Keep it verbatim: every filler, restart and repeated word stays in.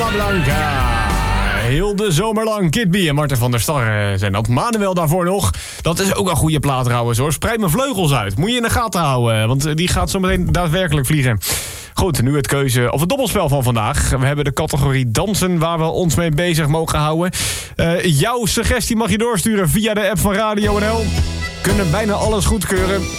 Palma Blanca. Heel de zomer lang. Kid B en Marten van der Star zijn dat. Manuel daarvoor nog. Dat is ook een goede plaat trouwens hoor. Spreid mijn vleugels uit. Moet je in de gaten houden. Want die gaat zo meteen daadwerkelijk vliegen. Goed, nu het keuze of het dobbelspel van vandaag. We hebben de categorie dansen waar we ons mee bezig mogen houden. Uh, jouw suggestie mag je doorsturen via de app van Radio N L. Kunnen bijna alles goedkeuren.